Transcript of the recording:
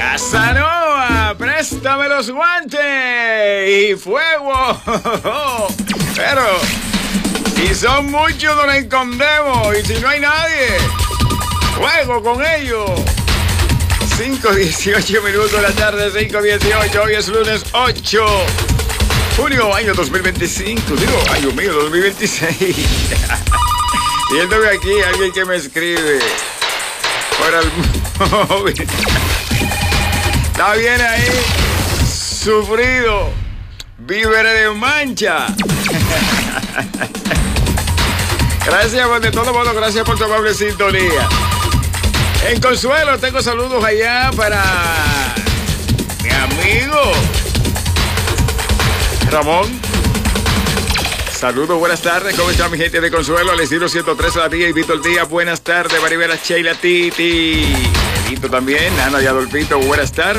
Casanova, préstame los guantes y fuego. Pero si son muchos nos escondemos y si no hay nadie, fuego con ellos. 5:18 minutos de la tarde, 5:18. Hoy es lunes 8 junio, año 2025. Digo, año mío, 2026. Viéndome aquí, alguien que me escribe por el móvil. Está bien ahí, sufrido, víveres de mancha. Gracias por de todo modo, gracias por tu amable sintonía. En Consuelo tengo saludos allá para mi amigo Ramón. Saludos, buenas tardes. ¿Cómo está mi gente de Consuelo? Les digo 103 a la día y Víctor Díaz. Buenas tardes, Maribela, Sheila, Titi. Benito también, Ana y Adolfito, buenas tardes.